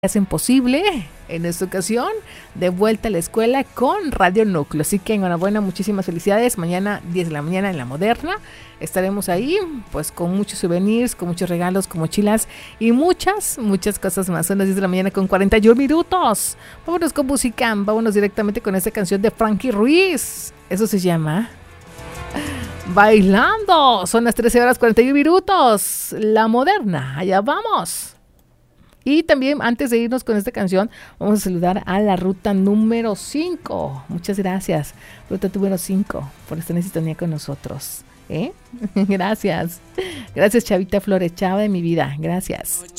hacen posible en esta ocasión de vuelta a la escuela con Radio Núcleo. Así que enhorabuena, muchísimas felicidades. Mañana 10 de la mañana en La Moderna estaremos ahí pues con muchos souvenirs, con muchos regalos, con mochilas y muchas cosas más. Son las 10 de la mañana con 41 minutos. Vámonos con música, vámonos directamente con esta canción de Frankie Ruiz. Eso se llama Bailando. Son las 13 horas 41 minutos. La Moderna, allá vamos. Y también antes de irnos con esta canción, vamos a saludar a la ruta número 5. Muchas gracias, ruta número 5, por estar en sintonía con nosotros. Gracias. Gracias, Chavita Flores, chava de mi vida. Gracias.